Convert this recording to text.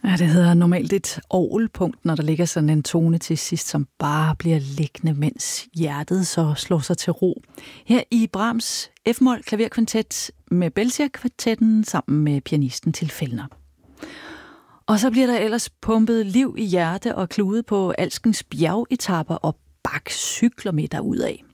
Ja, det hedder normalt et orgelpunkt, når der ligger sådan en tone til sidst, som bare bliver liggende, mens hjertet så slår sig til ro. Her i Brahms F-mol klaverkvintet med Belsier-kvartetten sammen med pianisten Til Fellner. Og så bliver der ellers pumpet liv i hjerte og klude på alskens bjergetapper og Bach cykler med derudad.